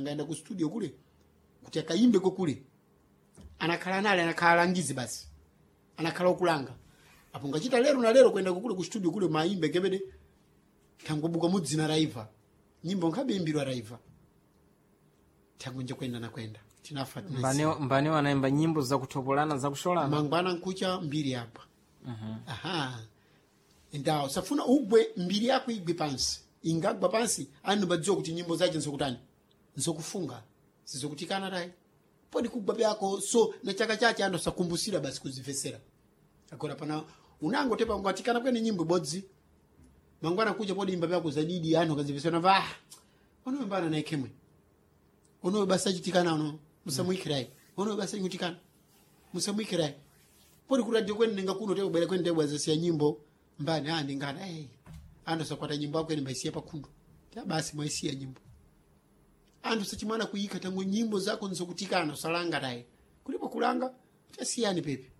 angaenda ku studio kule kuti akaimbe ko kule anakhala nale anakhala langizi basi anakhala okulanga apo ngachita lero na lero kwenda kule ku studio kule maimbe kebede tangobuka mudzina raiva nyimbo nkabe imbirwa raiva tangu nje kwenda na kwenda tinafa mbane wanaimba nyimbo za kutopolana za kusholana mangwana nkucha mbiri hapa aha ndao safuna ugwe mbiri yako igwe pansi ingagwa pansi anu badzo kuti nyimbo zaje nzokutani nzokufunga sizokutikana rai podi kugwa byako so na chaka chache ando sakumbusira basi kuzivesera akora pana unango tepa ngatikana kwene nyimbo bodzi mangwana kuja podi imba byako zadidi anu kazivesera va ono mbana na ikemwe ono basa chitikana ono musamuikirai ono basa chitikana musamuikirai podi ku radio kwene ngakuno tepa bele kwene tepa zasiya nyimbo mbani ndingana ando sakwata nyimbo yako ni mbaisia pakundu ya basi mwaisia nyimbo ando sachimana kuika tangu nyimbo zako nzokutikana salanga dai kulipo kulanga chasiyani pepe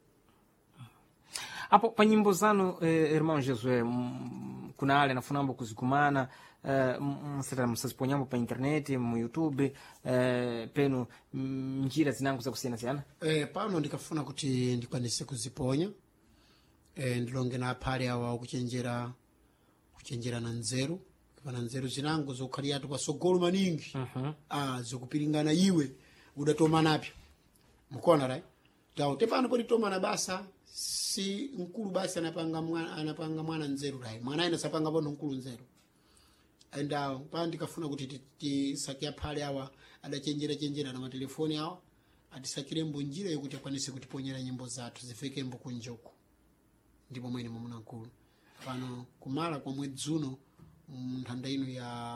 hapo pa nyimbo zanu irmão Josué kuna ale nafunambo kuzikumana msaziponyambo pa internet mu YouTube penu njira zinangu za kusiyana pano ndikafuna kuti ndikwanise kuziponya ndilonge na pale awa kuchenjera na nzeru pana nzeru zinango zokhaliatu pasogolo maningi zokupiringana iwe udatoma napyo mukona rai tawo tepano poli toma na basa si nkulu basi anapanga mwana nzeru rai mwana ina sapanga bono nkulu nzeru enda pa ndikafuna kuti tisakia pale awa adachenjera na matelefoni awa atisakire mbunjira yokuti akwanise kutiponyera nyimbo zathu zifike mbo kunjoko ndipo mwene mumuna nkulu pano kumala kwa mwezi uno nthanda ino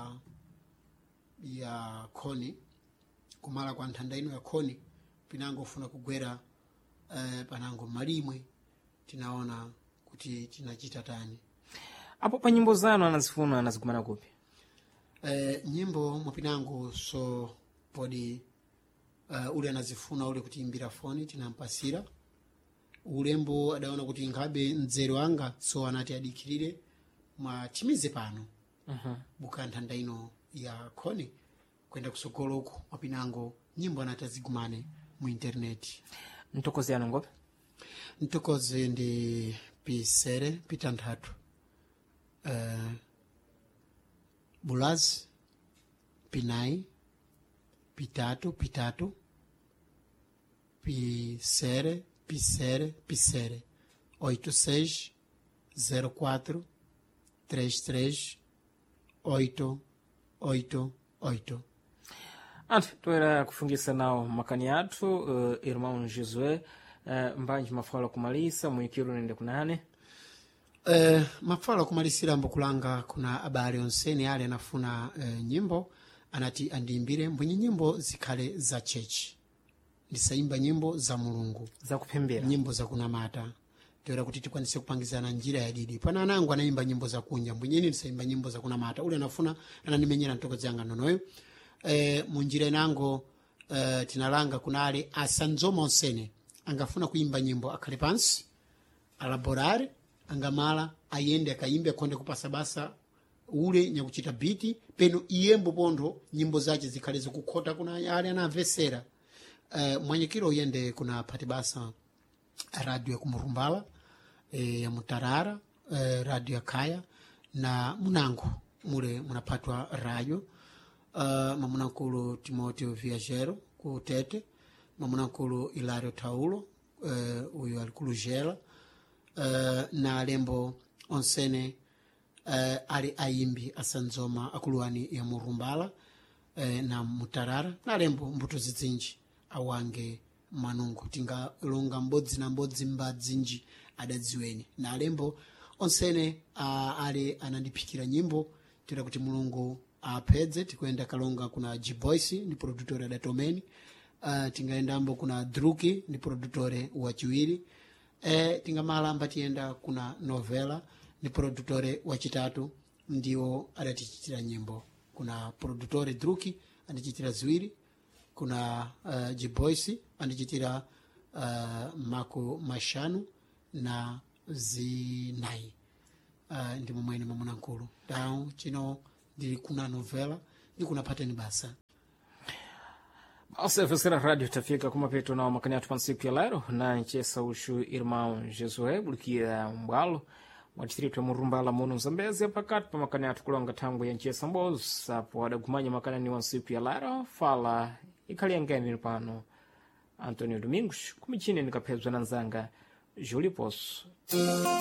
ya Khoni kumala kwa nthanda ino ya Khoni pinango funa kugwera panango malimwe tinaona kuti tinachita tani hapo pa nyimbo zanu anazifuna anazikumana kupi nyimbo mupinango so podi ule anazifuna ule kuti imbira foni tinampasira ulembo adaona kuti ngabe nzeru anga so anati adikirire mwatimize pano buka nthanda ino ya Khoni kwenda kusogolo uko mapinango nyimbo anatazigumane mu internet ntokoze ano ngope ntokoze ndi pisere pitanthatu Bulaz Pinai Pitatu Pisere 8604 33 888 anthu toera kufungisa nawo makani athu irmão Josué mbanji mafala kumalisa muikiro nende kunane mafala kumalisira mbokulanga kuna abale onsene ale anafuna nyimbo anati andiimbire mbwenye nyimbo zikhale za chechi ndisaimba nyimbo za mulungu za kupembera nyimbo za kunamata toera kuti tikwanise kupangizana njira ya didi pana anangu anaimba nyimbo za kunja mbwenyeni ndisaimba nyimbo za kunamata ule anafuna ananimenyera ntokozi yanga nonoyo munjira inango tinalanga kunale asanzoma onsene angafuna kuimba nyimbo akhale pansi alaborare angamala ayende akaimbe akonde kupasa basa ule nyakuchita biti peno iyembo pondo nyimbo zache zikhale zikukhota kuna ale anavesera mwanyekiro uyende kuna pati basa radio ya kumurumbala ya Mutarara radio ya Kaya na munango mule munapatwa rayo mamunakulu Timoteo Viajero ku Tete mamunakulu Ilario Taulo uyo alikulujela na alembo onsene ali aimbi asanzoma akuluani ya Murumbala na Mutarara na alembo mbuto zidzinji awange manungu tinga longa mbodzi na mbodzi mbadzinji adadziweni na alembo onsene ale anandipikira nyimbo tira kuti mulungu apedze tikuenda kalonga kuna G-Boys ni produktore adatomeni tingaendambo kuna Druki ni produktore wachiwiri tingamalamba tienda kuna Novela ni produktore wachitatu ndio adatichitira nyimbo kuna produktore Druki andichitira ziwiri kuna G-Boys andichitira mako mashanu na zinai ndi mumwene mamuna nkulu dao chino ndili kuna Novela ndi kuna pateni basa Aosevesera rádio tafika kumapeto na makanyato pansiku ya lero na nchesa ushu Irmão Jesué bulikia mbwalo wa distrito ya Murumbala muno Zambezi pakati pa makanyato kulonga tangu ya nchesa mbozo sapo wadagumanya makanani wa nsiku ya lero fala ikaliangeni pano Antonio Domingos kumichini nikapezwa na nzanga Júlio Poço.